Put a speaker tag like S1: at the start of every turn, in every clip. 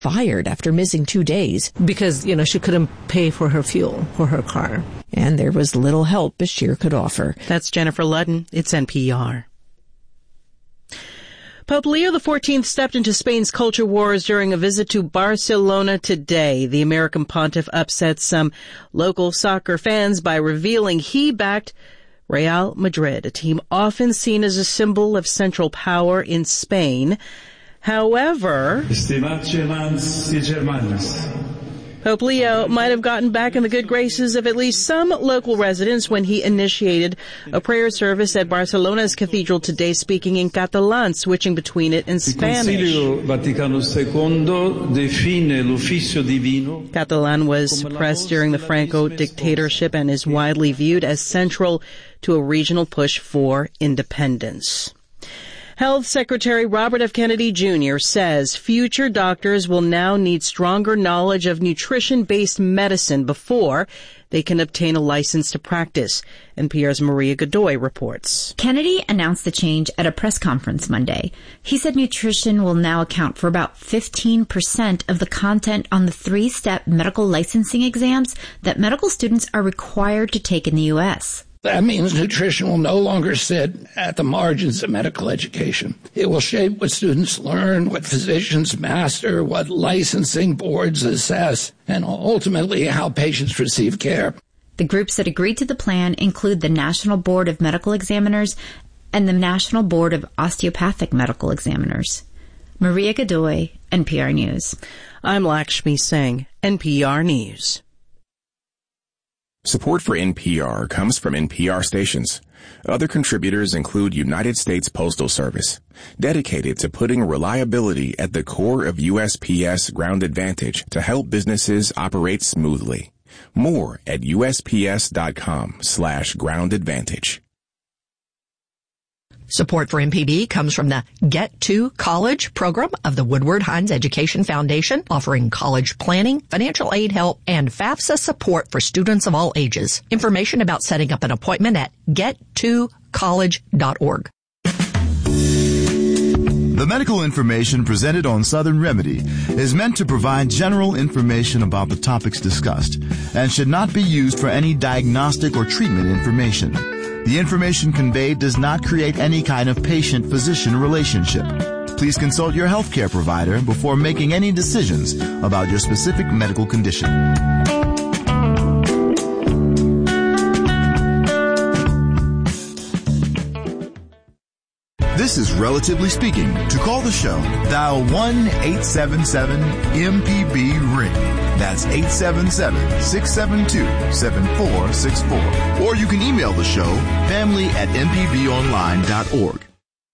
S1: fired after missing 2 days.
S2: Because, she couldn't pay for her fuel for her car.
S1: And there was little help Bashir could offer.
S3: That's Jennifer Ludden. It's NPR. Pope Leo XIV stepped into Spain's culture wars during a visit to Barcelona today. The American pontiff upset some local soccer fans by revealing he backed Real Madrid, a team often seen as a symbol of central power in Spain. However, Pope Leo might have gotten back in the good graces of at least some local residents when he initiated a prayer service at Barcelona's cathedral today, speaking in Catalan, switching between it and Spanish. Catalan was suppressed during the Franco dictatorship and is widely viewed as central to a regional push for independence. Health Secretary Robert F. Kennedy Jr. says future doctors will now need stronger knowledge of nutrition-based medicine before they can obtain a license to practice. NPR's Maria Godoy reports.
S4: Kennedy announced the change at a press conference Monday. He said nutrition will now account for about 15% of the content on the 3-step medical licensing exams that medical students are required to take in the U.S.
S5: That means nutrition will no longer sit at the margins of medical education. It will shape what students learn, what physicians master, what licensing boards assess, and ultimately how patients receive care.
S4: The groups that agreed to the plan include the National Board of Medical Examiners and the National Board of Osteopathic Medical Examiners. Maria Godoy, NPR News.
S3: I'm Lakshmi Singh, NPR News.
S6: Support for NPR comes from NPR stations. Other contributors include United States Postal Service, dedicated to putting reliability at the core of USPS Ground Advantage to help businesses operate smoothly. More at USPS.com/Ground Advantage.
S7: Support for MPB comes from the Get to College program of the Woodward Hines Education Foundation, offering college planning, financial aid help, and FAFSA support for students of all ages. Information about setting up an appointment at gettocollege.org.
S8: The medical information presented on Southern Remedy is meant to provide general information about the topics discussed and should not be used for any diagnostic or treatment information. The information conveyed does not create any kind of patient-physician relationship. Please consult your healthcare provider before making any decisions about your specific medical condition. This is Relatively Speaking. To call the show, dial 1-877-MPB-RING. That's 877-672-7464. Or you can email the show, family@mpbonline.org.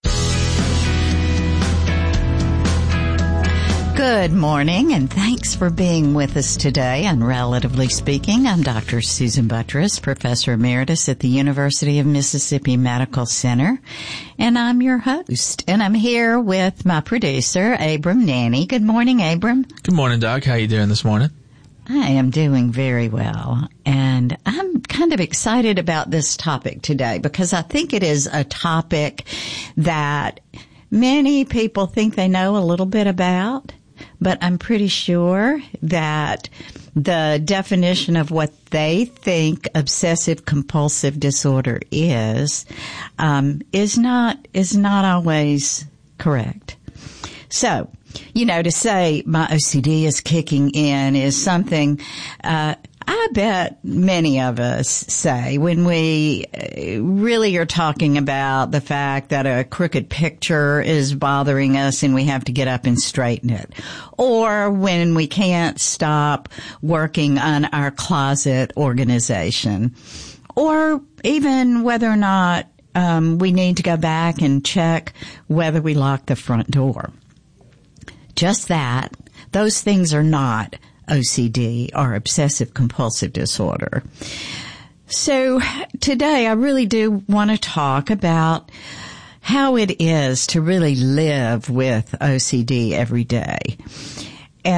S9: Good morning, and thanks for being with us today on Relatively Speaking. I'm Dr. Susan Buttress, Professor Emeritus at the University of Mississippi Medical Center, and I'm your host. And I'm here with my producer, Abram Nanny. Good morning, Abram.
S10: Good morning, Doc. How you doing this morning?
S9: I am doing very well, and I'm kind of excited about this topic today because I think it is a topic that many people think they know a little bit about. But I'm pretty sure that the definition of what they think obsessive compulsive disorder is not always correct. So, to say my OCD is kicking in is something, I bet many of us say when we really are talking about the fact that a crooked picture is bothering us and we have to get up and straighten it. Or when we can't stop working on our closet organization. Or even whether or not we need to go back and check whether we locked the front door. Just that. Those things are not OCD or obsessive compulsive disorder. So today I really do want to talk about how it is to really live with OCD every day. And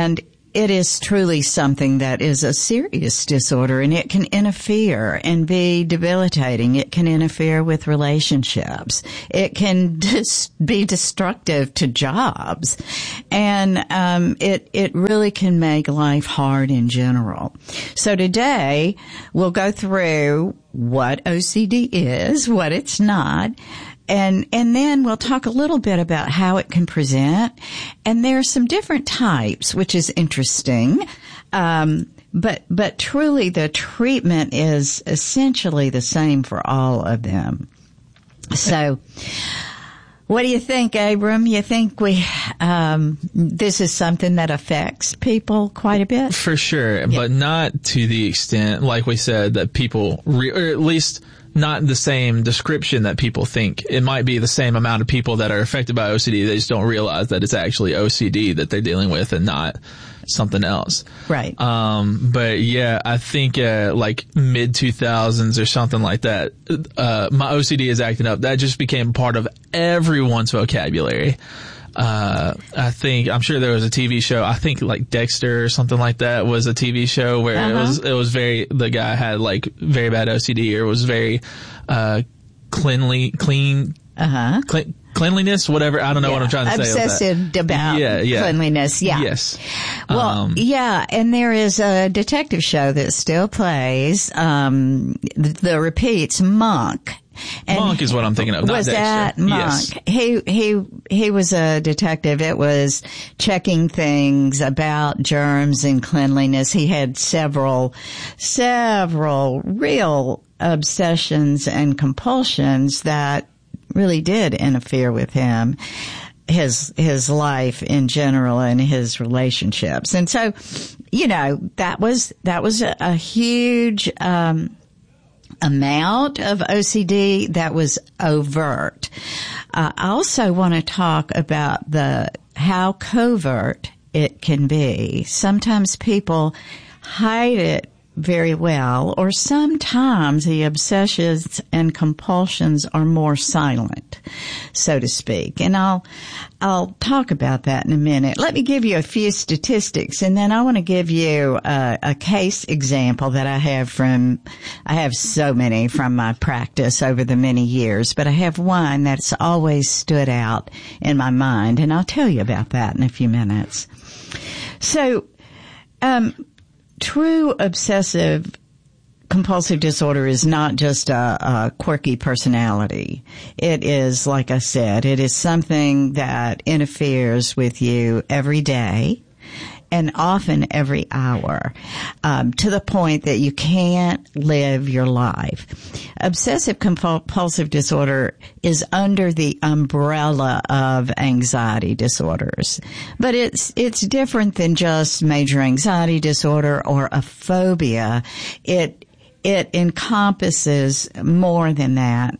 S9: it is truly something that is a serious disorder, and it can interfere and be debilitating. It can interfere with relationships. It can be destructive to jobs. And it really can make life hard in general. So today, we'll go through what OCD is, what it's not, and then we'll talk a little bit about how it can present. And there are some different types, which is interesting. But truly the treatment is essentially the same for all of them. So, what do you think, Abram? You think this is something that affects people quite a bit?
S10: For sure, but not to the extent, like we said, that people, or at least not the same description that people think. It might be the same amount of people that are affected by OCD. They just don't realize that it's actually OCD that they're dealing with and not something else.
S9: Right.
S10: But yeah, I think, like mid 2000s or something like that, my OCD is acting up. That just became part of everyone's vocabulary. I'm sure there was a TV show, I think like Dexter or something like that was a TV show where it was the guy had like very bad OCD or was very, cleanliness, whatever. I don't know what I'm trying to say.
S9: Obsessive about cleanliness. Yeah.
S10: Yes.
S9: Well, and there is a detective show that still plays, the repeats, Monk. And
S10: Monk is what I'm thinking of. Not
S9: was
S10: Dexter.
S9: That Monk? Yes. He was a detective. It was checking things about germs and cleanliness. He had several real obsessions and compulsions that really did interfere with him, his life in general and his relationships. And so, that was a huge, amount of OCD that was overt. I also want to talk about how covert it can be. Sometimes people hide it very well, or sometimes the obsessions and compulsions are more silent, so to speak. And I'll talk about that in a minute. Let me give you a few statistics, and then I want to give you a case example that I have so many from my practice over the many years, but I have one that's always stood out in my mind, and I'll tell you about that in a few minutes. So, true obsessive compulsive disorder is not just a quirky personality. It is, like I said, it is something that interferes with you every day and often every hour, to the point that you can't live your life. Obsessive compulsive disorder is under the umbrella of anxiety disorders, but it's different than just major anxiety disorder or a phobia. It encompasses more than that.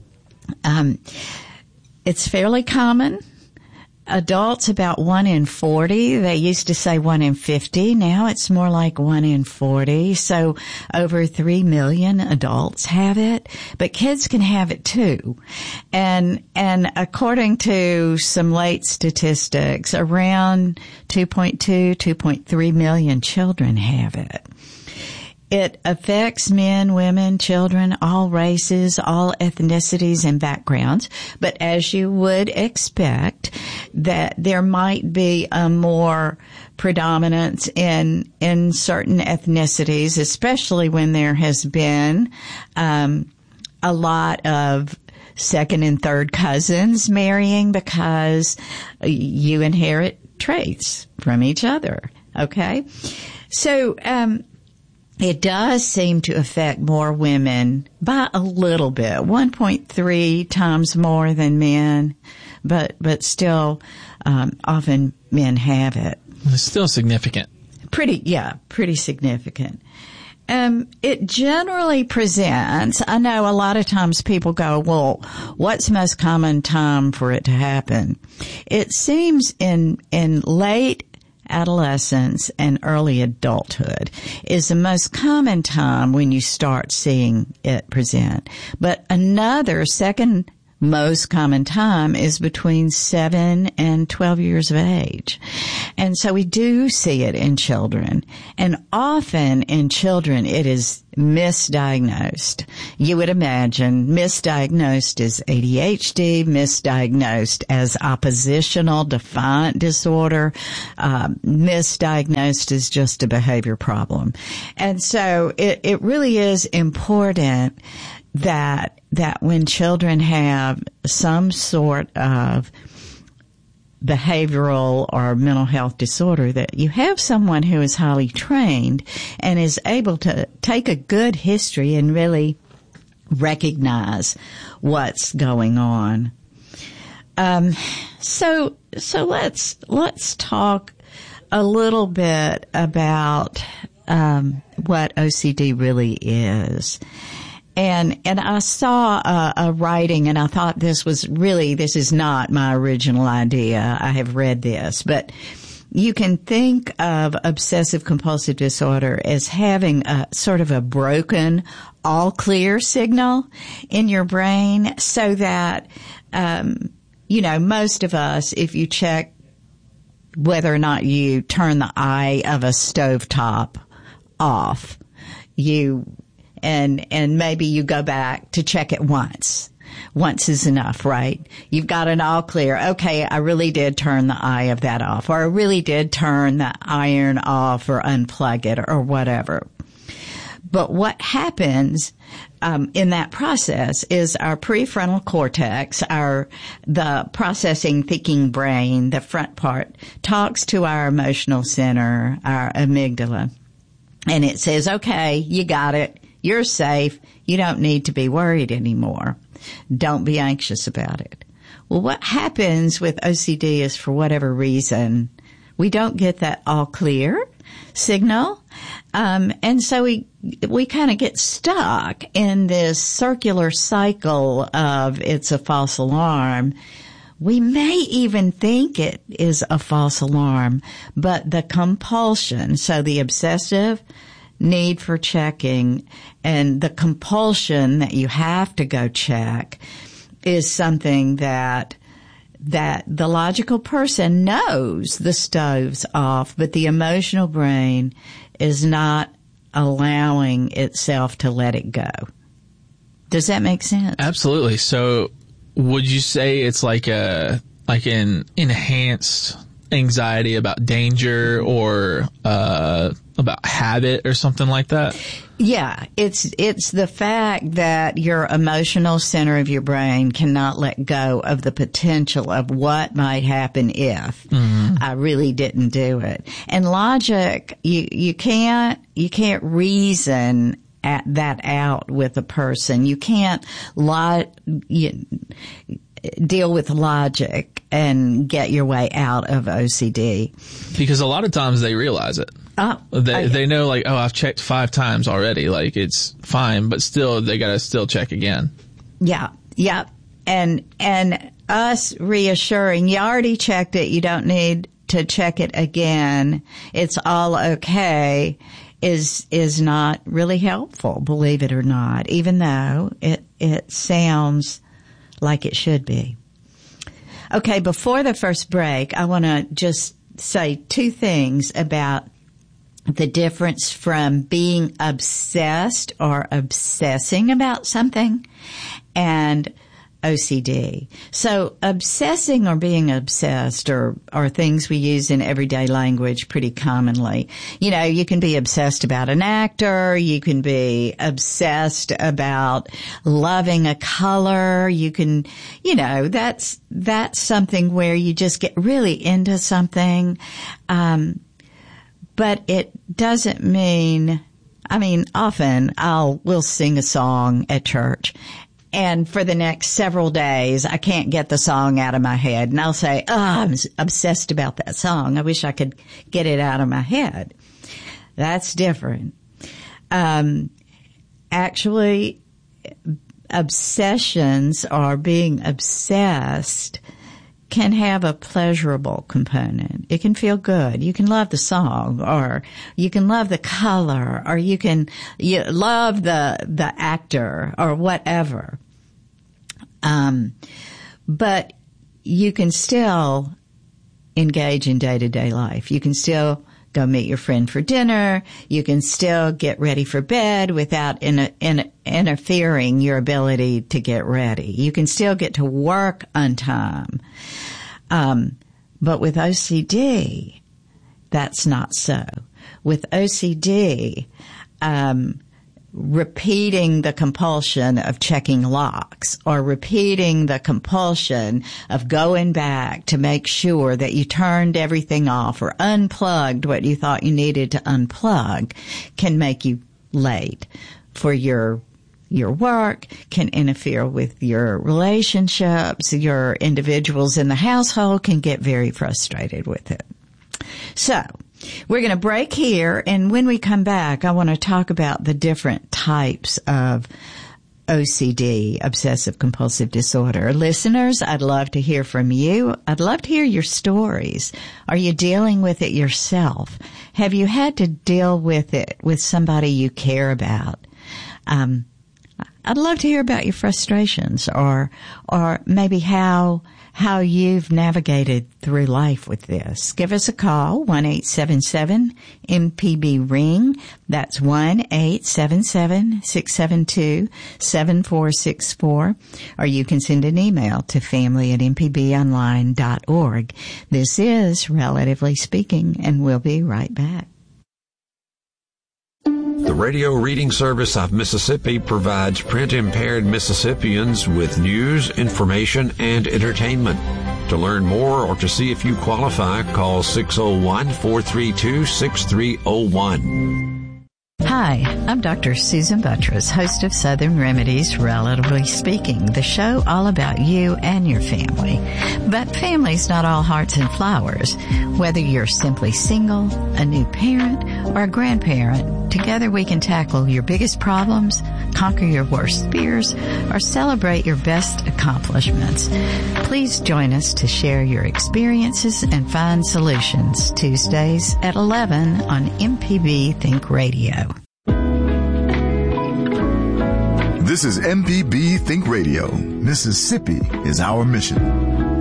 S9: It's fairly common. Adults, about 1 in 40. They used to say 1 in 50. Now it's more like 1 in 40. So over 3 million adults have it, but kids can have it too. And according to some late statistics, around 2.3 million children have it. It affects men, women, children, all races, all ethnicities and backgrounds. But as you would expect, that there might be a more predominance in certain ethnicities, especially when there has been a lot of second and third cousins marrying, because you inherit traits from each other. Okay? So, it does seem to affect more women by a little bit, 1.3 times more than men, but still, often men have it.
S10: It's still significant.
S9: Pretty significant. It generally presents, I know a lot of times people go, well, what's the most common time for it to happen? It seems in late adolescence and early adulthood is the most common time when you start seeing it present. But another second most common time is between 7 and 12 years of age. And so we do see it in children. And often in children it is misdiagnosed. You would imagine misdiagnosed as ADHD, misdiagnosed as oppositional defiant disorder, misdiagnosed as just a behavior problem. And so it really is important that when children have some sort of behavioral or mental health disorder, that you have someone who is highly trained and is able to take a good history and really recognize what's going on. So let's talk a little bit about what OCD really is. And I saw a writing, and I thought this is not my original idea. I have read this, but you can think of obsessive compulsive disorder as having a sort of a broken all clear signal in your brain, so that, most of us, if you check whether or not you turn the eye of a stovetop off, and maybe you go back to check it once. Once is enough, right? You've got an all clear. Okay, I really did turn the eye of that off, or I really did turn the iron off or unplug it or whatever. But what happens in that process is our prefrontal cortex, the processing thinking brain, the front part, talks to our emotional center, our amygdala, and it says, okay, you got it. You're safe. You don't need to be worried anymore. Don't be anxious about it. Well, what happens with OCD is, for whatever reason, we don't get that all clear signal. And so we kind of get stuck in this circular cycle of it's a false alarm. We may even think it is a false alarm, but the compulsion, so the obsessive need for checking and the compulsion that you have to go check, is something that the logical person knows the stove's off, but the emotional brain is not allowing itself to let it go. Does that make sense?
S10: Absolutely. So would you say it's like an enhanced anxiety about danger or about habit or something like that?
S9: Yeah, it's the fact that your emotional center of your brain cannot let go of the potential of what might happen if I really didn't do it. And logic, you can't reason that out with a person. You can't deal with logic and get your way out of OCD.
S10: Because a lot of times they realize it. They know, like, oh, I've checked 5 times already. Like, it's fine, but still, they gotta still check again. Yeah. And us reassuring, you already checked it, you don't need to check it again, it's all okay, is not really helpful, believe it or not, even though it sounds like it should be. Okay, before the first break, I want to just say 2 things about the difference from being obsessed or obsessing about something and OCD. So obsessing or being obsessed are things we use in everyday language pretty commonly. You know, you can be obsessed about an actor. You can be obsessed about loving a color. You can, that's something where you just get really into something. But it doesn't mean, often we'll sing a song at church, and for the next several days, I can't get the song out of my head. And I'll say, I'm obsessed about that song. I wish I could get it out of my head. That's different. Actually, obsessions or being obsessed can have a pleasurable component. It can feel good. You can love the song, or you can love the color, or you love the actor, or whatever.
S9: But you can still engage in day-to-day life. You can still go meet your friend for dinner. You can still get ready for bed without interfering your ability to get ready. You can still get to work on time. But with OCD, that's not so. With OCD, repeating the compulsion of checking locks or repeating the compulsion of going back to make sure that you turned everything off or unplugged what you thought you needed to unplug can make you late for your work, can interfere with your relationships. Your individuals in the household can get very frustrated with it. So, we're going to break here, and when we come back, I want to talk about the different types of OCD, obsessive compulsive disorder. Listeners, I'd love to hear from you. I'd love to hear your stories. Are you dealing with it yourself? Have you had to deal with it with somebody you care about? I'd love to hear about your frustrations or maybe how you've navigated through life with this. Give us a call, 1-877-MPB-RING. That's 1-877-672-7464. Or you can send an email to family@mpbonline.org. This is Relatively Speaking, and we'll be right back.
S11: The Radio Reading Service of Mississippi provides print-impaired Mississippians with news, information, and entertainment. To learn more or to see if you qualify, call 601-432-6301.
S9: Hi, I'm Dr. Susan Buttress, host of Southern Remedies, Relatively Speaking, the show all about you and your family. But family's not all hearts and flowers. Whether you're simply single, a new parent, or a grandparent, together we can tackle your biggest problems, conquer your worst fears, or celebrate your best accomplishments. Please join us to share your experiences and find solutions. Tuesdays at 11 on MPB Think Radio.
S8: This is MPB Think Radio. Mississippi is our mission.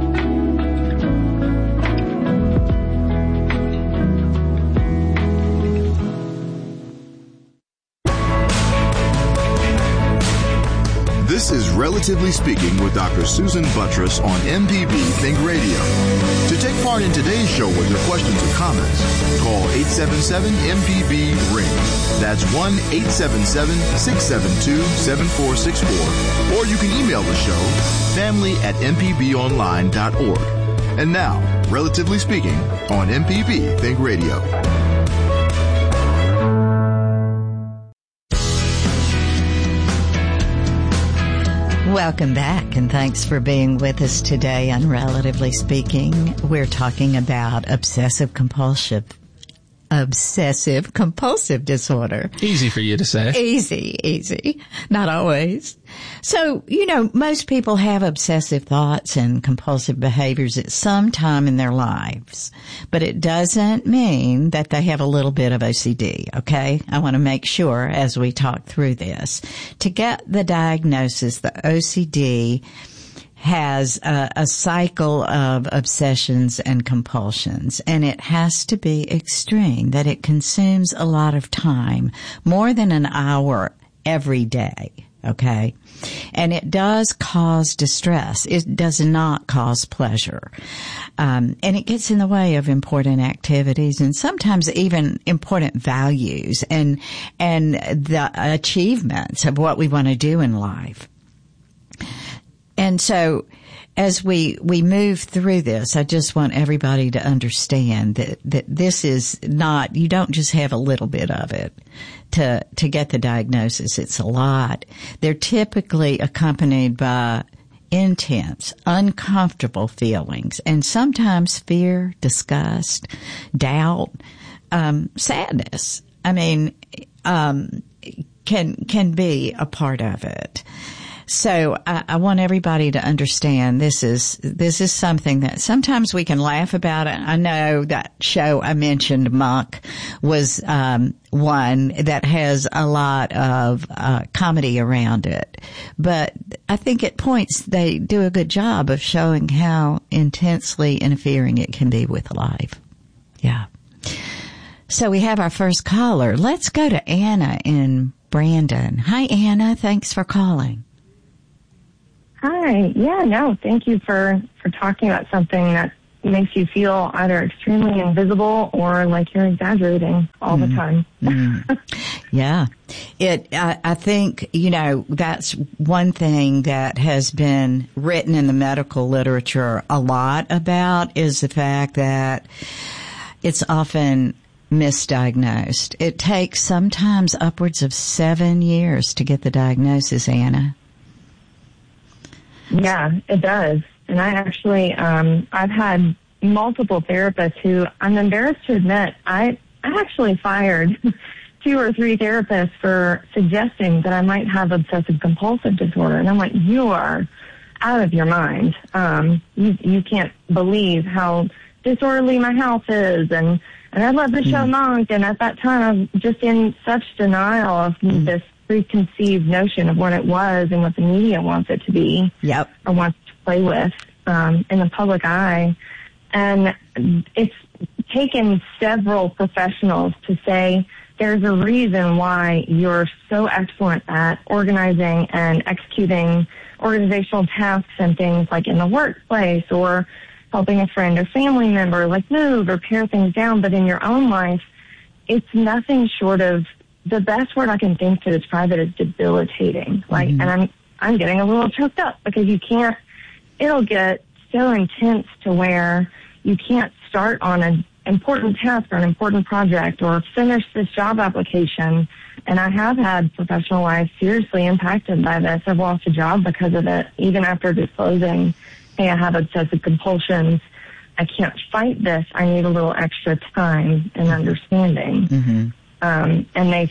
S8: This is Relatively Speaking with Dr. Susan Buttress on MPB Think Radio. To take part in today's show with your questions or comments, call 877-MPB-RING. That's 1-877-672-7464. Or you can email the show, family@mpbonline.org. And now, Relatively Speaking on MPB Think Radio.
S9: Welcome back, and thanks for being with us today on Relatively Speaking. We're talking about obsessive compulsive disorder.
S10: Easy for you to say.
S9: Easy. Not always. So, most people have obsessive thoughts and compulsive behaviors at some time in their lives, but it doesn't mean that they have a little bit of OCD, okay? I want to make sure as we talk through this. To get the diagnosis, the OCD has a cycle of obsessions and compulsions, and it has to be extreme, that it consumes a lot of time, more than an hour every day, okay? And it does cause distress. It does not cause pleasure. And it gets in the way of important activities and sometimes even important values and the achievements of what we want to do in life. And so as we move through this, I just want everybody to understand that this is not, you don't just have a little bit of it to get the diagnosis. It's a lot. They're typically accompanied by intense, uncomfortable feelings and sometimes fear, disgust, doubt, sadness. I mean, can be a part of it. So I want everybody to understand this is something that sometimes we can laugh about it. I know that show I mentioned, Monk, was one that has a lot of comedy around it. But I think they do a good job of showing how intensely interfering it can be with life. Yeah. So we have our first caller. Let's go to Anna in Brandon. Hi, Anna. Thanks for calling.
S12: Hi. Yeah, no, thank you for talking about something that makes you feel either extremely invisible or like you're exaggerating all the time.
S9: Yeah. I think, that's one thing that has been written in the medical literature a lot about is the fact that it's often misdiagnosed. It takes sometimes upwards of 7 years to get the diagnosis, Anna.
S12: Yeah, it does. And I actually, I've had multiple therapists who, I'm embarrassed to admit, I actually fired 2 or 3 therapists for suggesting that I might have obsessive compulsive disorder. And I'm like, you are out of your mind. You can't believe how disorderly my house is. And I love the show Monk. And at that time, I was just in such denial of this preconceived notion of what it was and what the media wants it to be.
S9: Yep.
S12: Or wants to play with in the public eye. And it's taken several professionals to say there's a reason why you're so excellent at organizing and executing organizational tasks and things like in the workplace or helping a friend or family member like move or pare things down. But in your own life, it's nothing short of, the best word I can think to describe it is debilitating. Like, and I'm getting a little choked up because it'll get so intense to where you can't start on an important task or an important project or finish this job application. And I have had professional life seriously impacted by this. I've lost a job because of it, even after disclosing, hey, I have obsessive compulsions. I can't fight this. I need a little extra time and understanding. And it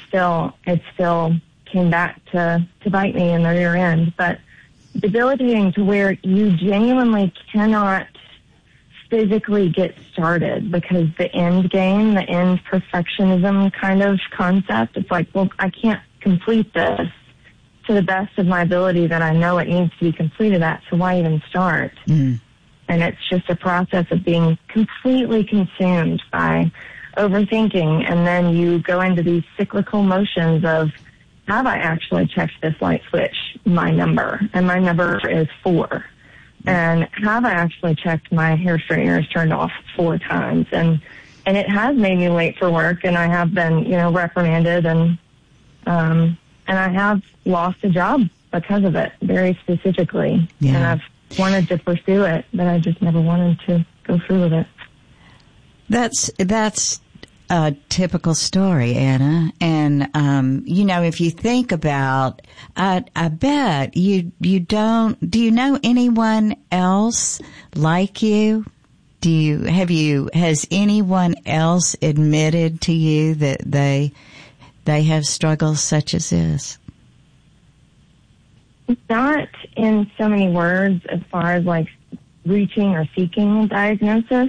S12: still came back to bite me in the rear end. But debilitating to where you genuinely cannot physically get started because the end game, the end perfectionism kind of concept, it's like, well, I can't complete this to the best of my ability that I know it needs to be completed at, so why even start? And it's just a process of being completely consumed by overthinking, and then you go into these cyclical motions of, have I actually checked this light switch, my number? And my number is 4. And have I actually checked my hair straightener is turned off 4 times? And it has made me late for work, and I have been, reprimanded, and I have lost a job because of it, very specifically. Yeah. And I've wanted to pursue it, but I just never wanted to go through with it.
S9: That's a typical story, Anna. And, if you think about, I bet do you know anyone else like you? Has anyone else admitted to you that they have struggles such as this?
S12: Not in so many words as far as like reaching or seeking diagnosis.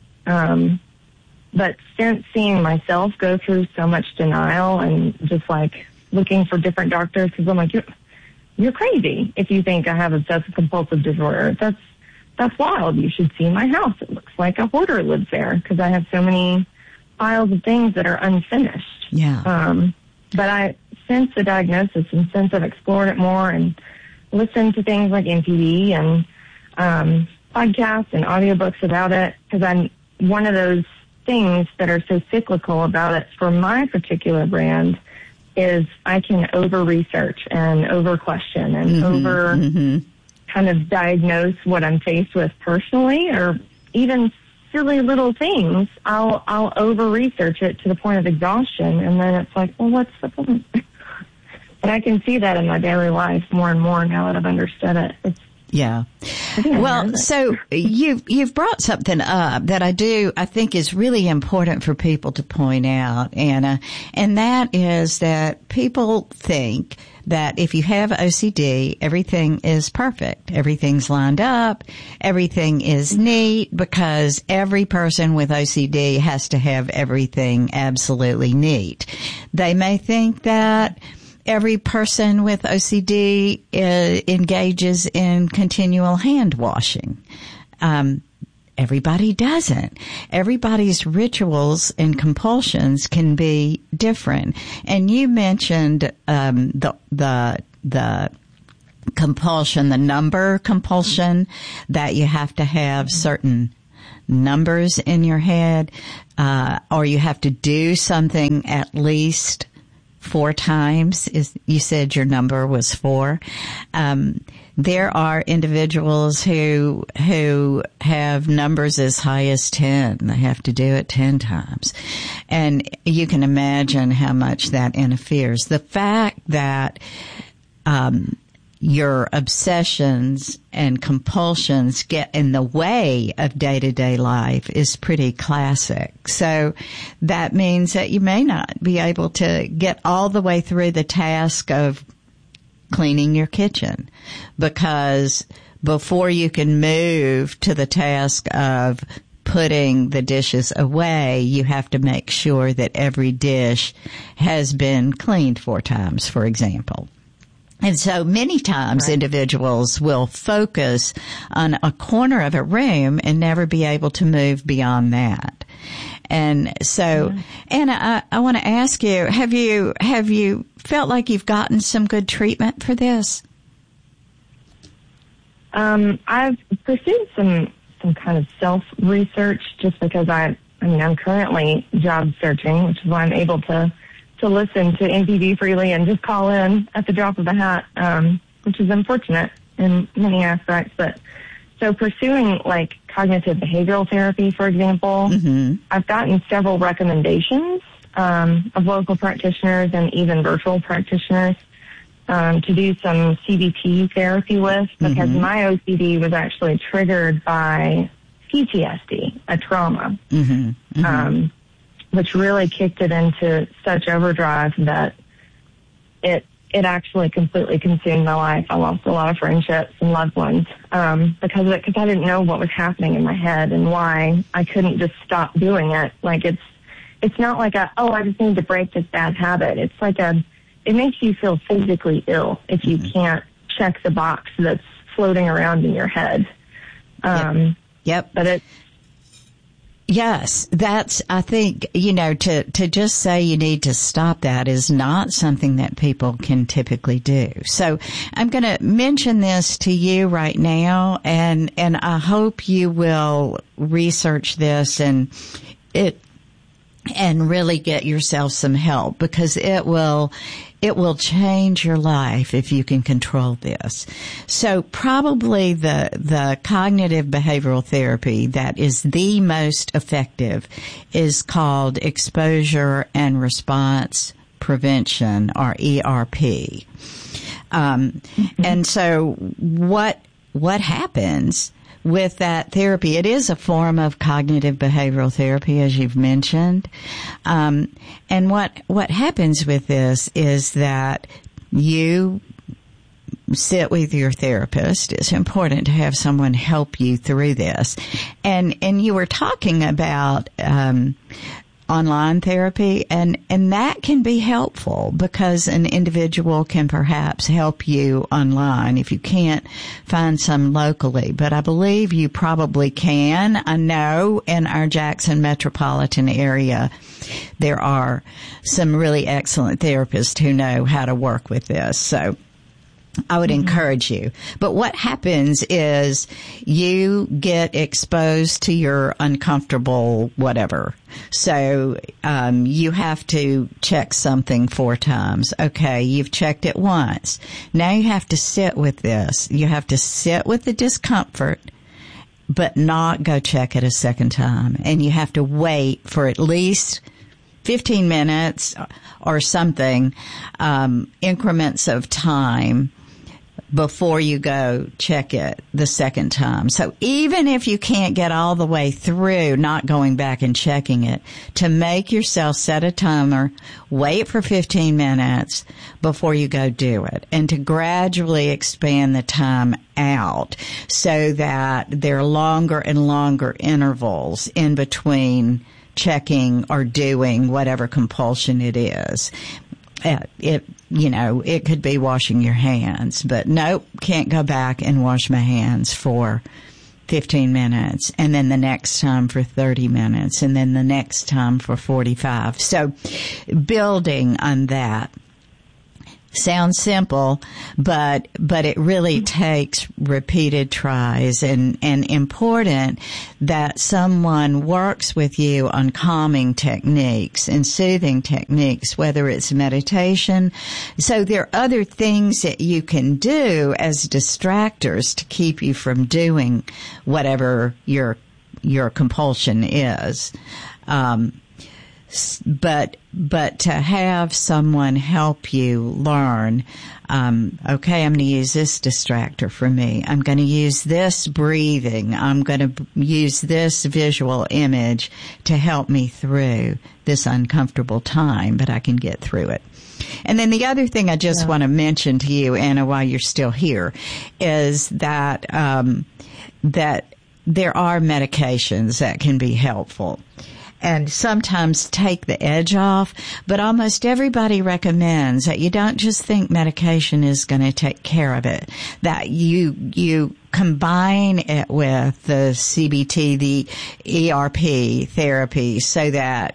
S12: But since seeing myself go through so much denial and just like looking for different doctors, because I'm like, you're crazy if you think I have obsessive compulsive disorder. That's wild. You should see my house. It looks like a hoarder lives there because I have so many piles of things that are unfinished.
S9: Yeah.
S12: But since the diagnosis and since I've explored it more and listened to things like MTV and podcasts and audiobooks about it, because I'm one of those things that are so cyclical about it for my particular brand is I can over-research and over-question and kind of diagnose what I'm faced with personally, or even silly little things. I'll over-research it to the point of exhaustion, and then it's like, well, what's the point? And I can see that in my daily life more and more now that I've understood it.
S9: Yeah. Well, so you've brought something up that I think is really important for people to point out, Anna, and that is that people think that if you have OCD, everything is perfect. Everything's lined up. Everything is neat because every person with OCD has to have everything absolutely neat. They may think that every person with OCD engages in continual hand washing. Everybody doesn't. Everybody's rituals and compulsions can be different. And you mentioned the compulsion, the number compulsion, that you have to have certain numbers in your head, or you have to do something at least 4 times. You said your number was 4. There are individuals who have numbers as high as 10. They have to do it 10 times. And you can imagine how much that interferes. The fact that your obsessions and compulsions get in the way of day-to-day life is pretty classic. So that means that you may not be able to get all the way through the task of cleaning your kitchen, because before you can move to the task of putting the dishes away, you have to make sure that every dish has been cleaned 4 times, for example. And so many times individuals will focus on a corner of a room and never be able to move beyond that. And so, Anna, I want to ask you, have you felt like you've gotten some good treatment for this?
S12: I've pursued some kind of self-research just because I'm currently job searching, which is why I'm able to listen to MPB freely and just call in at the drop of a hat, which is unfortunate in many aspects. But so pursuing like cognitive behavioral therapy, for example, I've gotten several recommendations of local practitioners and even virtual practitioners to do some CBT therapy with, because my OCD was actually triggered by PTSD, a trauma. Which really kicked it into such overdrive that it actually completely consumed my life. I lost a lot of friendships and loved ones because of it, because I didn't know what was happening in my head and why I couldn't just stop doing it. Like it's not like I just need to break this bad habit. It's like it makes you feel physically ill if you can't check the box that's floating around in your head.
S9: Yep.
S12: But
S9: yes, I think, to just say you need to stop that is not something that people can typically do. So I'm going to mention this to you right now, and I hope you will research this and really get yourself some help, because it will change your life if you can control this. So probably the cognitive behavioral therapy that is the most effective is called exposure and response prevention, or ERP. And so what happens with that therapy? It is a form of cognitive behavioral therapy, as you've mentioned. And what happens with this is that you sit with your therapist. It's important to have someone help you through this. And you were talking about online therapy, and that can be helpful, because an individual can perhaps help you online if you can't find some locally. But I believe you probably can. I know in our Jackson metropolitan area there are some really excellent therapists who know how to work with this. So I would encourage you. But what happens is you get exposed to your uncomfortable whatever. So you have to check something 4 times. Okay, you've checked it once. Now you have to sit with this. You have to sit with the discomfort, but not go check it a second time. And you have to wait for at least 15 minutes or something, increments of time, before you go check it the second time. So even if you can't get all the way through not going back and checking it, to make yourself set a timer, wait for 15 minutes before you go do it, and to gradually expand the time out so that there are longer and longer intervals in between checking or doing whatever compulsion it is. It could be washing your hands, but nope, can't go back and wash my hands for 15 minutes, and then the next time for 30 minutes, and then the next time for 45. So building on that. Sounds simple, but it really takes repeated tries, and important that someone works with you on calming techniques and soothing techniques, whether it's meditation. So there are other things that you can do as distractors to keep you from doing whatever your compulsion is. But to have someone help you learn, okay, I'm going to use this distractor for me. I'm going to use this breathing. I'm going to use this visual image to help me through this uncomfortable time, but I can get through it. And then the other thing I just want to mention to you, Anna, while you're still here, is that that there are medications that can be helpful and sometimes take the edge off, but almost everybody recommends that you don't just think medication is going to take care of it, that you combine it with the CBT, the ERP therapy, so that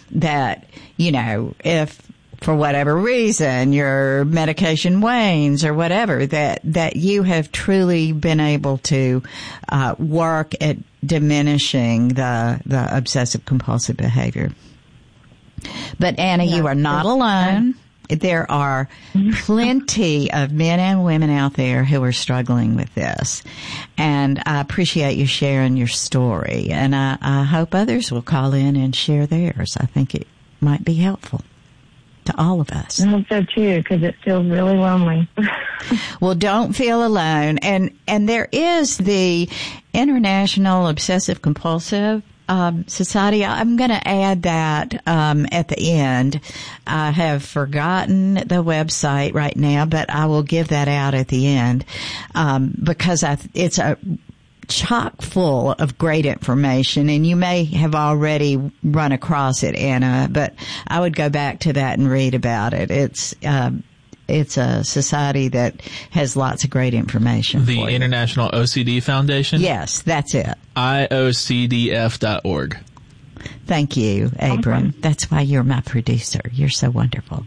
S9: if for whatever reason your medication wanes or whatever, that you have truly been able to work at diminishing the obsessive compulsive behavior. But Anna, you are not alone. There are plenty of men and women out there who are struggling with this. And I appreciate you sharing your story. And I hope others will call in and share theirs. I think it might be helpful to all of us.
S12: I hope so too, because it feels really lonely.
S9: Well, don't feel alone. And there is the International Obsessive Compulsive Society. I'm going to add that at the end. I have forgotten the website right now, but I will give that out at the end because it's a chock full of great information, and you may have already run across it, Anna, but I would go back to that and read about it. It's a society that has lots of great information.
S10: The International OCD Foundation?
S9: Yes, that's it.
S10: IOCDF.org.
S9: Thank you, Abram. That's why you're my producer. You're so wonderful.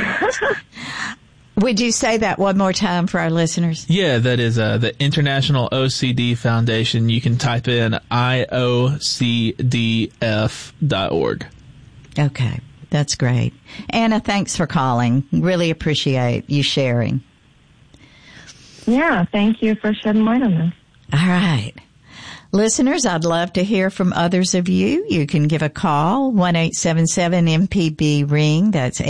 S9: Would you say that one more time for our listeners?
S10: Yeah, that is the International OCD Foundation. You can type in IOCDF.org.
S9: Okay, that's great. Anna, thanks for calling. Really appreciate you sharing.
S12: Yeah, thank you for shedding light on this.
S9: All right. Listeners, I'd love to hear from others of you. You can give a call, 1-877-MPB-RING. That's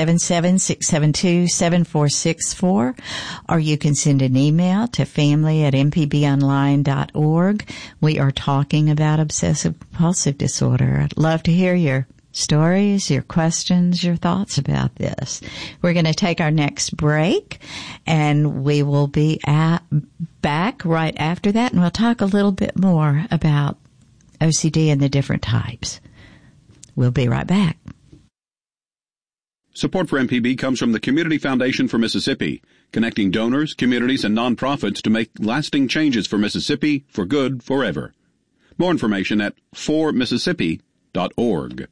S9: 877-672-7464. Or you can send an email to family@mpbonline.org. We are talking about obsessive compulsive disorder. I'd love to hear your stories, your questions, your thoughts about this. We're going to take our next break, and we will be back right after that, and we'll talk a little bit more about OCD and the different types. We'll be right back.
S13: Support for MPB comes from the Community Foundation for Mississippi, connecting donors, communities, and nonprofits to make lasting changes for Mississippi for good forever. More information at formississippi.org.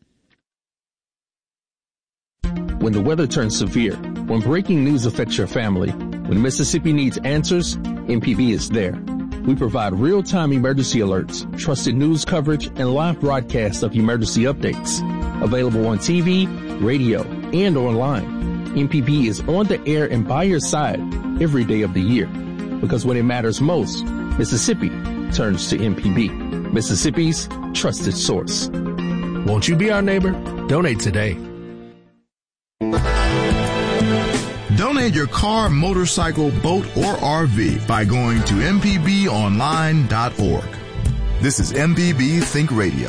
S14: When the weather turns severe, when breaking news affects your family, when Mississippi needs answers, MPB is there. We provide real-time emergency alerts, trusted news coverage, and live broadcasts of emergency updates. Available on TV, radio, and online. MPB is on the air and by your side every day of the year. Because when it matters most, Mississippi turns to MPB, Mississippi's trusted source.
S15: Won't you be our neighbor? Donate today.
S8: Donate Donate your car, motorcycle, boat, or RV by going to mpbonline.org. This is MPB Think Radio.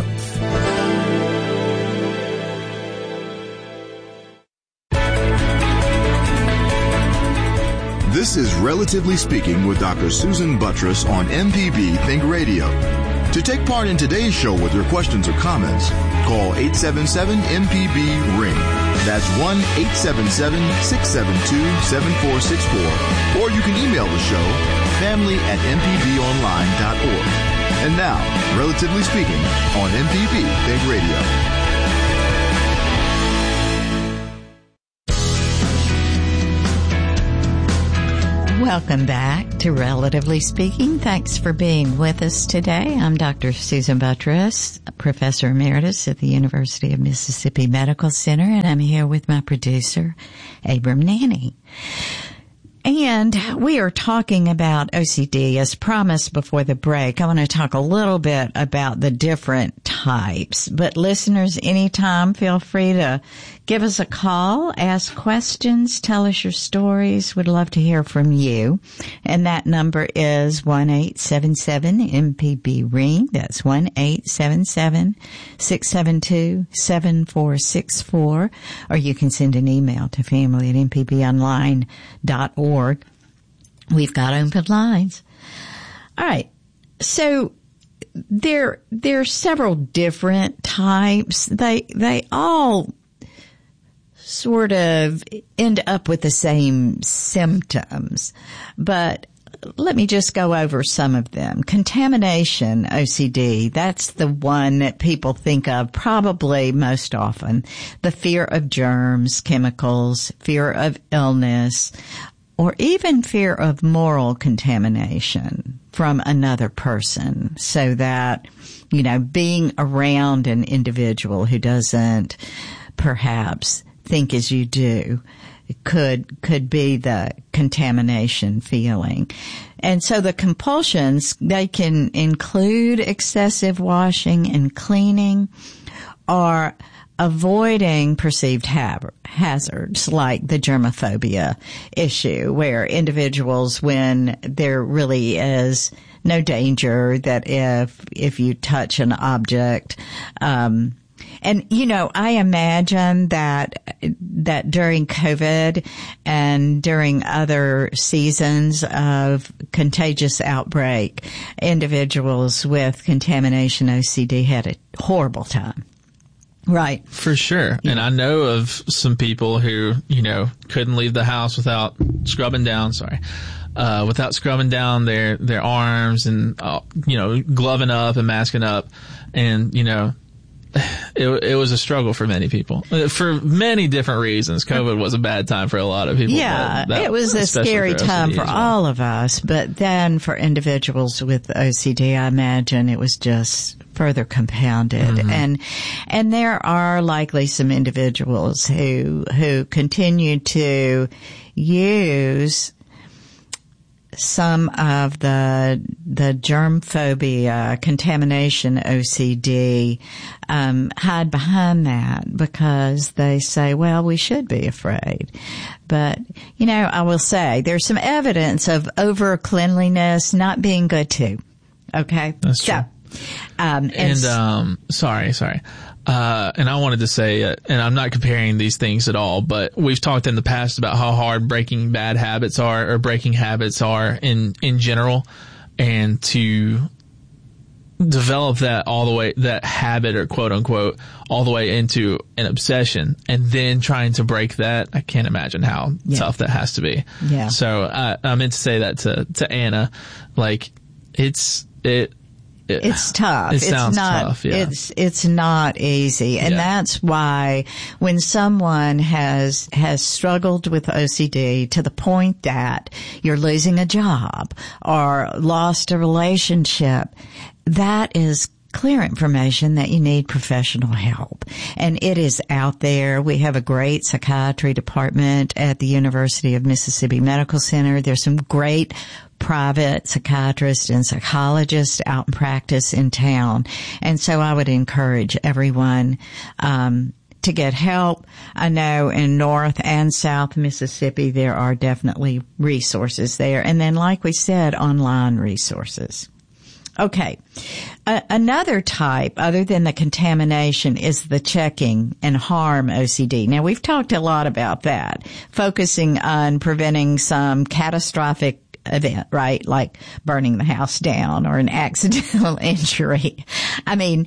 S8: This is Relatively Speaking with Dr. Susan Buttross on MPB Think Radio. To take part in today's show with your questions or comments, call 877-MPB-RING. That's 1-877-672-7464. Or you can email the show, family@mpbonline.org. And now, Relatively Speaking on MPB Think Radio.
S9: Welcome back to Relatively Speaking. Thanks for being with us today. I'm Dr. Susan Buttross, Professor Emeritus at the University of Mississippi Medical Center, and I'm here with my producer, Abram Nanny. And we are talking about OCD. As promised before the break, I want to talk a little bit about the different types. But listeners, anytime, feel free to give us a call, ask questions, tell us your stories. We'd love to hear from you. And that number is 1-877-MPB-RING. That's 1-877-672-7464. Or you can send an email to family@mpbonline.org. We've got open lines. All right. So there are several different types. They all sort of end up with the same symptoms, but let me just go over some of them. Contamination OCD, that's the one that people think of probably most often. The fear of germs, chemicals, fear of illness, or even fear of moral contamination from another person, so that, being around an individual who doesn't perhaps think as you do could be the contamination feeling. And so the compulsions, they can include excessive washing and cleaning, or avoiding perceived hazards like the germophobia issue, where individuals, when there really is no danger that if you touch an object, and I imagine that during COVID and during other seasons of contagious outbreak, individuals with contamination OCD had a horrible time. Right.
S10: For sure. Yeah. And I know of some people who, couldn't leave the house without scrubbing down their arms and, gloving up and masking up. And, it was a struggle for many people for many different reasons. COVID was a bad time for a lot of people.
S9: Yeah, it was a scary time for all of us. But then for individuals with OCD, I imagine it was just further compounded. Mm-hmm. And there are likely some individuals who continue to use some of the germ phobia, contamination OCD, hide behind that because they say, well, we should be afraid. But, I will say there's some evidence of over cleanliness not being good too. Okay.
S10: That's true. Sorry. And I wanted to say, and I'm not comparing these things at all, but we've talked in the past about how hard breaking bad habits are, or breaking habits are in general, and to develop that all the way, that habit or quote unquote, all the way into an obsession, and then trying to break that. I can't imagine how tough that has to be.
S9: Yeah.
S10: So I meant to say that to Anna, like it's
S9: tough.
S10: It sounds tough. Yeah.
S9: It's not easy. And that's why when someone has struggled with OCD to the point that you're losing a job or lost a relationship, that is clear information that you need professional help. And it is out there. We have a great psychiatry department at the University of Mississippi Medical Center. There's some great private psychiatrists and psychologists out in practice in town. And so I would encourage everyone get help. I know in North and South Mississippi, there are definitely resources there. And then, like we said, online resources. Okay. Another type, other than the contamination, is the checking and harm OCD. Now, we've talked a lot about that, focusing on preventing some catastrophic event, right? Like burning the house down or an accidental injury. I mean,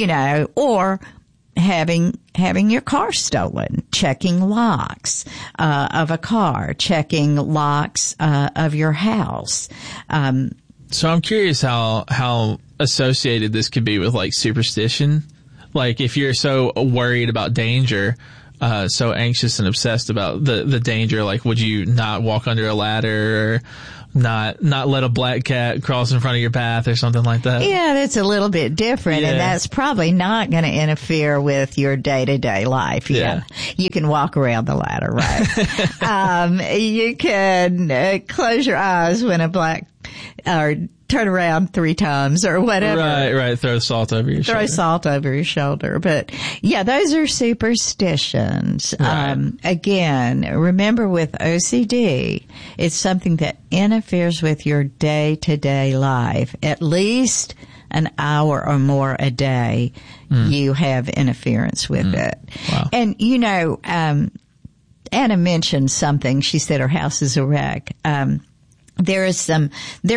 S9: or having your car stolen, checking locks of a car, checking locks of your house.
S10: So I'm curious how associated this could be with like superstition. Like if you're so worried about danger, so anxious and obsessed about the danger, like would you not walk under a ladder or not let a black cat cross in front of your path or something like that?
S9: Yeah, that's a little bit different, and that's probably not going to interfere with your day-to-day life. Yeah. You can walk around the ladder, right? You can close your eyes when a black or turn around 3 times or whatever.
S10: Right. Throw salt over your shoulder. But yeah, those are superstitions.
S9: Right. Again, remember with OCD, it's something that interferes with your day-to-day life. At least an hour or more a day, you have interference with it.
S10: Wow.
S9: And, Anna mentioned something. She said her house is a wreck. There is some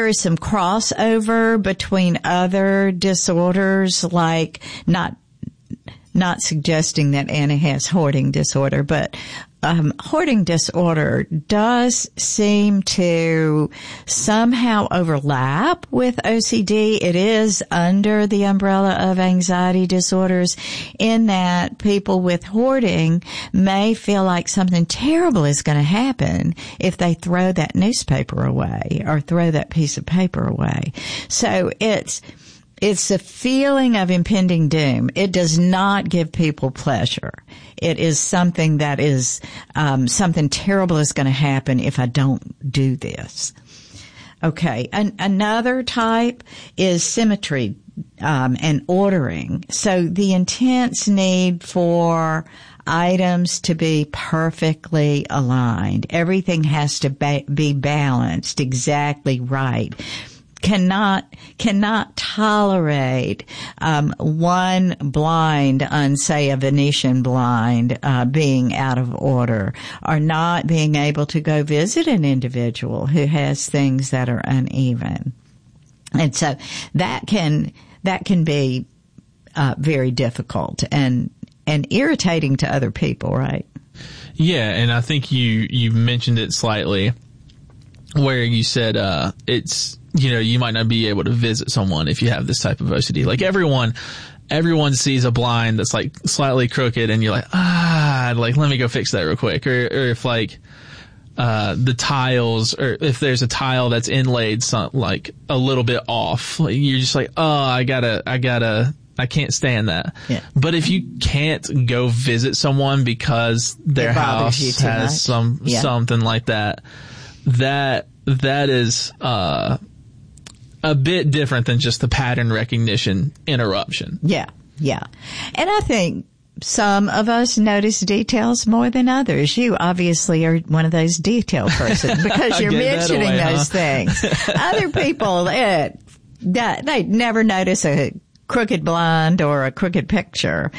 S9: crossover between other disorders, like not suggesting that Anna has hoarding disorder, but hoarding disorder does seem to somehow overlap with OCD. It is under the umbrella of anxiety disorders, in that people with hoarding may feel like something terrible is going to happen if they throw that newspaper away or throw that piece of paper away. So it's a feeling of impending doom. It does not give people pleasure. It is something that is, something terrible is going to happen if I don't do this. Okay. Another type is symmetry, and ordering. So the intense need for items to be perfectly aligned. Everything has to be balanced exactly right. Cannot tolerate one blind on, say, a Venetian blind being out of order, or not being able to go visit an individual who has things that are uneven. And so that can be very difficult and irritating to other people, right?
S10: Yeah, and I think you mentioned it slightly, where you said it's, you might not be able to visit someone if you have this type of OCD. Like everyone sees a blind that's like slightly crooked, and you're like, let me go fix that real quick. Or if like the tiles, or if there's a tile that's inlaid like a little bit off, you're just like, I can't stand that. Yeah. But if you can't go visit someone because their house has something like that, that is a bit different than just the pattern recognition interruption.
S9: Yeah. And I think some of us notice details more than others. You obviously are one of those detail persons because you're mentioning those things. Other people, they never notice a crooked blind or a crooked picture.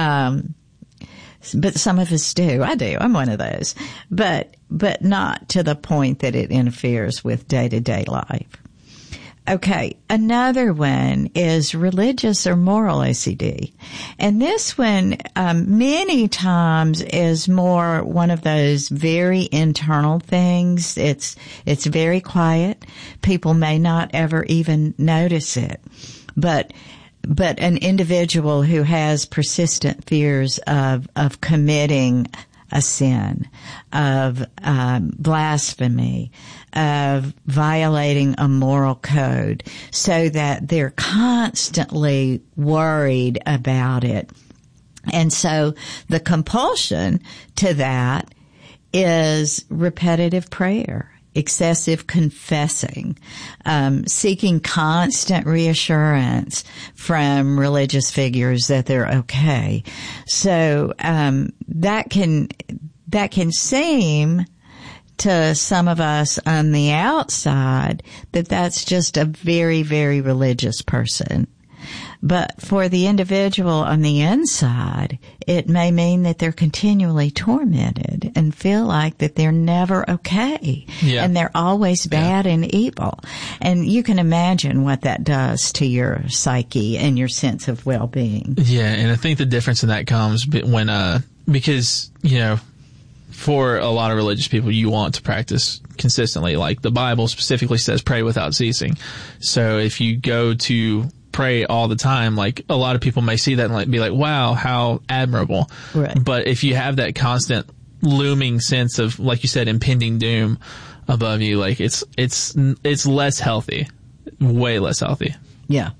S9: But some of us do. I do. I'm one of those. But not to the point that it interferes with day-to-day life. Okay. Another one is religious or moral OCD. And this one, many times is more one of those very internal things. It's very quiet. People may not ever even notice it. But an individual who has persistent fears of committing a sin, of blasphemy, of violating a moral code, so that they're constantly worried about it. And so the compulsion to that is repetitive prayer. excessive confessing, seeking constant reassurance from religious figures that they're okay. So that can seem to some of us on the outside that that's just a very, very religious person. But for the individual on the inside, it may mean that they're continually tormented and feel like that they're never okay. Yeah. And they're always bad and evil. And you can imagine what that does to your psyche and your sense of well-being.
S10: Yeah, and I think the difference in that comes when, because, for a lot of religious people, you want to practice consistently. Like the Bible specifically says, pray without ceasing. So if you go to pray all the time, like a lot of people may see that and be like, wow, how admirable. Right. But if you have that constant looming sense of, like you said, impending doom above you, like it's less healthy, way less healthy.
S9: Yeah.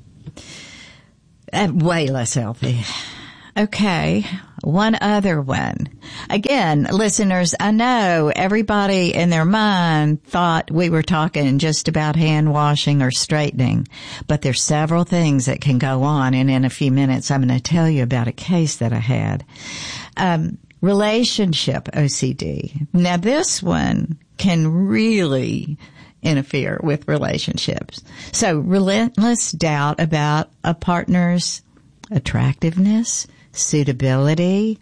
S9: Way less healthy. Okay. One other one. Again, listeners, I know everybody in their mind thought we were talking just about hand washing or straightening, but there's several things that can go on. And in a few minutes, I'm going to tell you about a case that I had. Relationship OCD. Now this one can really interfere with relationships. So relentless doubt about a partner's attractiveness, suitability,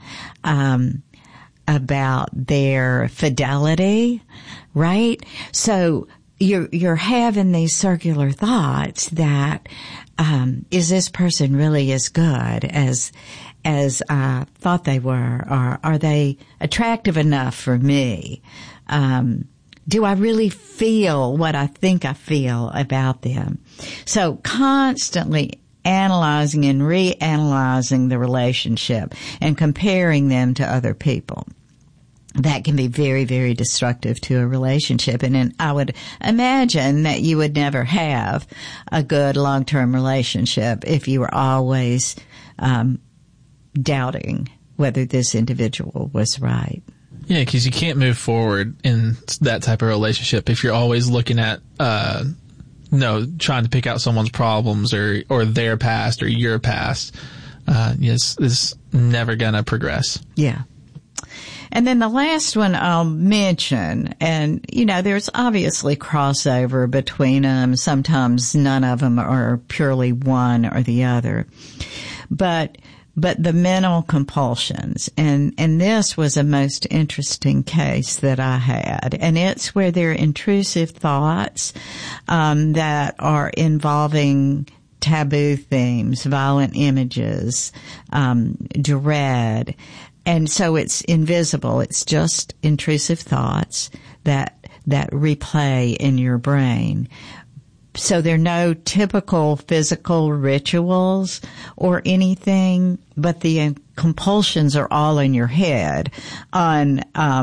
S9: about their fidelity, right? So you're having these circular thoughts that, is this person really as good as I thought they were? Or are they attractive enough for me? Do I really feel what I think I feel about them? So constantly analyzing and reanalyzing the relationship and comparing them to other people. That can be very, very destructive to a relationship. And I would imagine that you would never have a good long-term relationship if you were always doubting whether this individual was right.
S10: Yeah, because you can't move forward in that type of relationship if you're always looking at trying to pick out someone's problems or their past or your past. Yes, it's never gonna progress.
S9: Yeah. And then the last one I'll mention, and there's obviously crossover between them. Sometimes none of them are purely one or the other. But the mental compulsions, and this was a most interesting case that I had, and it's where there are intrusive thoughts, that are involving taboo themes, violent images, dread. And so it's invisible. It's just intrusive thoughts that replay in your brain. So there are no typical physical rituals or anything, but the compulsions are all in your head on,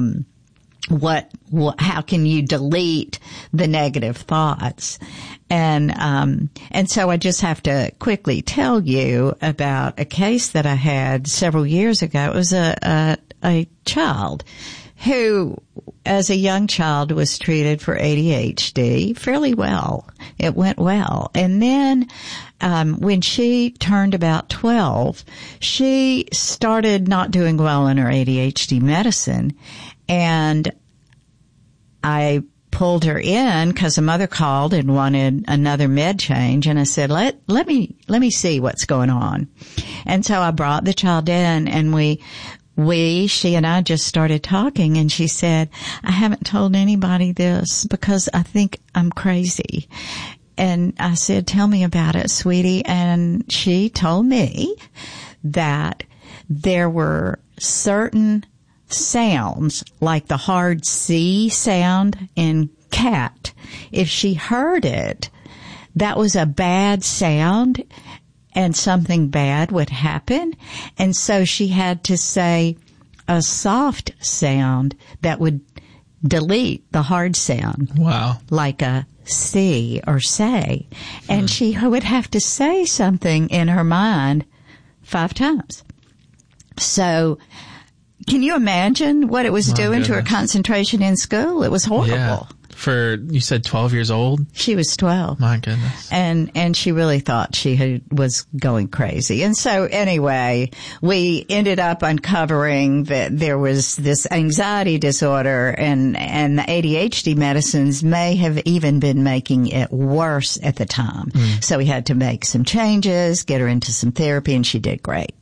S9: how can you delete the negative thoughts? And so I just have to quickly tell you about a case that I had several years ago. It was a child who, as a young child, was treated for ADHD fairly well. It went well. And then, when she turned about 12, she started not doing well in her ADHD medicine. And I pulled her in because the mother called and wanted another med change. And I said, let me see what's going on. And so I brought the child in, and she and I just started talking, and she said, I haven't told anybody this because I think I'm crazy. And I said, tell me about it, sweetie. And she told me that there were certain sounds, like the hard C sound in cat. If she heard it, that was a bad sound and something bad would happen. And so she had to say a soft sound that would delete the hard sound.
S10: Wow.
S9: Like a C or say. And she would have to say something in her mind 5 times. So can you imagine what it was doing to her concentration in school? It was horrible.
S10: For, you said 12 years old?
S9: She was 12.
S10: My goodness.
S9: And she really thought she was going crazy. And so anyway, we ended up uncovering that there was this anxiety disorder, and the ADHD medicines may have even been making it worse at the time. So we had to make some changes, get her into some therapy, and she did great.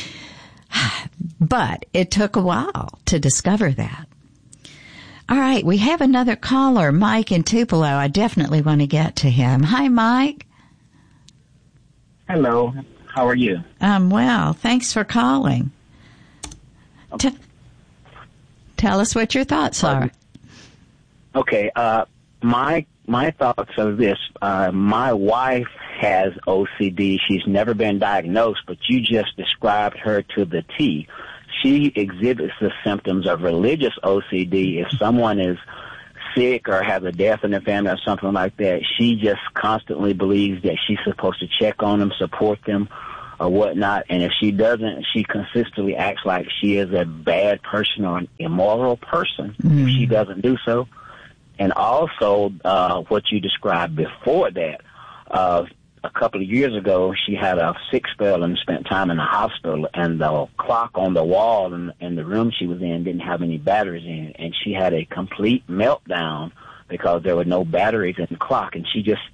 S9: But it took a while to discover that. All right, we have another caller, Mike in Tupelo. I definitely want to get to him. Hi, Mike.
S15: Hello. How are you?
S9: I'm well. Thanks for calling. Tell us what your thoughts are.
S15: Okay. My thoughts are this. My wife has OCD. She's never been diagnosed, but you just described her to the T. She exhibits the symptoms of religious OCD. If someone is sick or has a death in their family or something like that, she just constantly believes that she's supposed to check on them, support them, or whatnot. And if she doesn't, she consistently acts like she is a bad person or an immoral person if she doesn't do so. And also, what you described before that, a couple of years ago, she had a sick spell and spent time in the hospital, and the clock on the wall in the room she was in didn't have any batteries in it, and she had a complete meltdown because there were no batteries in the clock, and she just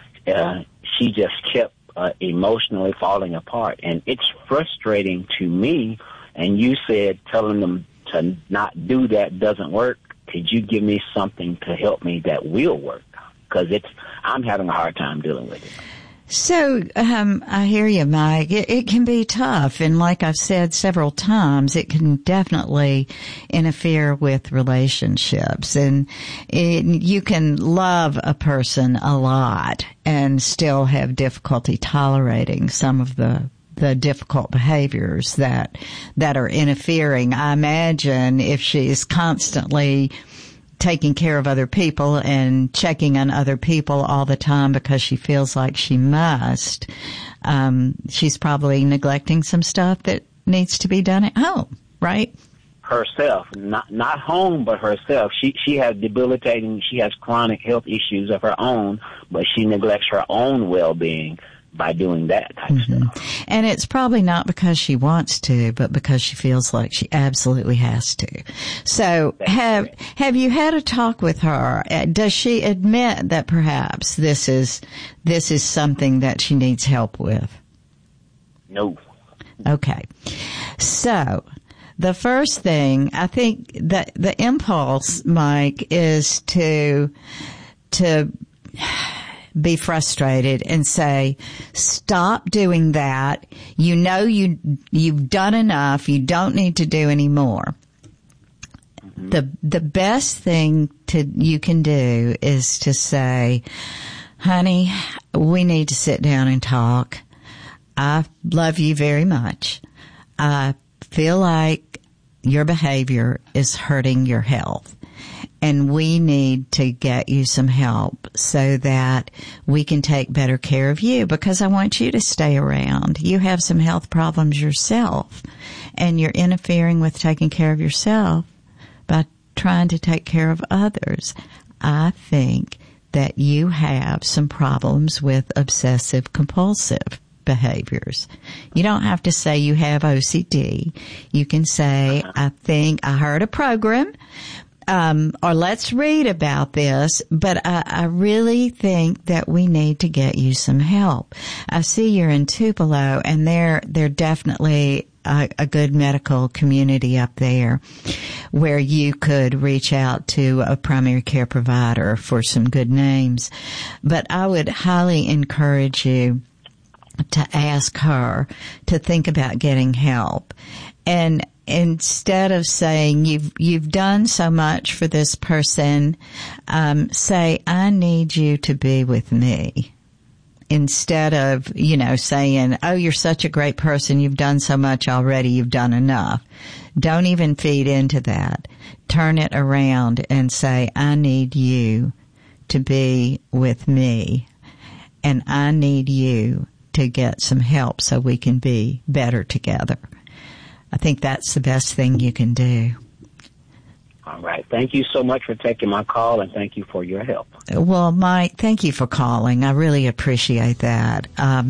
S15: kept emotionally falling apart. And it's frustrating to me, and you said telling them to not do that doesn't work. Could you give me something to help me that will work? Because I'm having a hard time dealing with it.
S9: So, I hear you, Mike. It can be tough. And like I've said several times, it can definitely interfere with relationships. And you can love a person a lot and still have difficulty tolerating some of the difficult behaviors that are interfering. I imagine if she's constantly taking care of other people and checking on other people all the time because she feels like she must, she's probably neglecting some stuff that needs to be done at home, right?
S15: Herself, not home, but herself. She has chronic health issues of her own, but she neglects her own well-being by doing that type of stuff.
S9: And it's probably not because she wants to, but because she feels like she absolutely has to. So have you had a talk with her? Does she admit that perhaps this is something that she needs help with?
S15: No.
S9: Okay. So the first thing, I think that the impulse, Mike, is to be frustrated and say, stop doing that. You know you've done enough. You don't need to do any more. The best thing you can do is to say, honey, we need to sit down and talk. I love you very much. I feel like your behavior is hurting your health. And we need to get you some help so that we can take better care of you, because I want you to stay around. You have some health problems yourself, and you're interfering with taking care of yourself by trying to take care of others. I think that you have some problems with obsessive compulsive behaviors. You don't have to say you have OCD. You can say, I think I heard a program, or let's read about this, but I really think that we need to get you some help. I see you're in Tupelo, and they're definitely a good medical community up there where you could reach out to a primary care provider for some good names. But I would highly encourage you to ask her to think about getting help. And instead of saying you've done so much for this person, say, I need you to be with me. Instead of, saying, oh, you're such a great person, you've done so much already, you've done enough. Don't even feed into that. Turn it around and say, I need you to be with me, and I need you to get some help so we can be better together. I think that's the best thing you can do.
S15: All Right. Thank you so much for taking my call, and thank you for your help.
S9: Well, Mike, thank you for calling. I really appreciate that.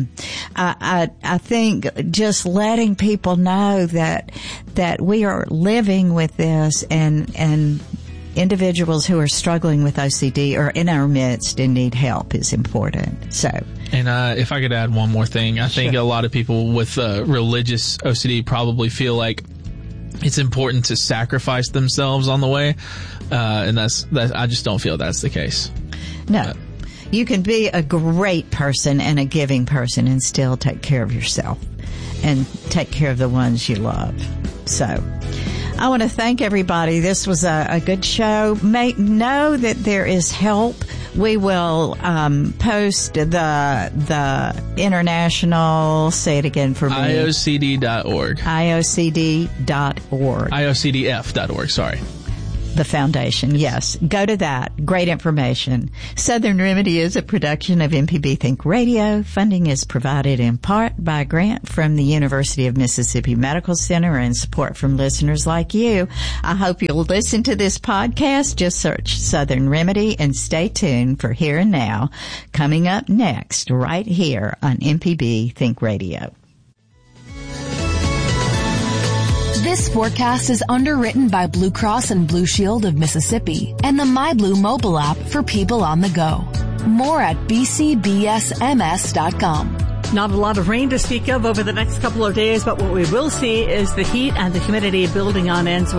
S9: I think just letting people know that we are living with this, and individuals who are struggling with OCD are in our midst and need help is important. So.
S10: And if I could add one more thing, I think a lot of people with religious OCD probably feel like it's important to sacrifice themselves on the way, and that's I just don't feel that's the case.
S9: No. You can be a great person and a giving person and still take care of yourself and take care of the ones you love. So I want to thank everybody. This was a good show. Know that there is help. We will post the international, say it again for me.
S10: IOCD.org.
S9: IOCD.org.
S10: IOCDF.org, sorry.
S9: The foundation, yes. Go to that. Great information. Southern Remedy is a production of MPB Think Radio. Funding is provided in part by a grant from the University of Mississippi Medical Center and support from listeners like you. I hope you'll listen to this podcast. Just search Southern Remedy and stay tuned for Here and Now, coming up next right here on MPB Think Radio.
S16: This forecast is underwritten by Blue Cross and Blue Shield of Mississippi and the MyBlue mobile app for people on the go. More at bcbsms.com.
S2: Not a lot of rain to speak of over the next couple of days, but what we will see is the heat and the humidity building on end. So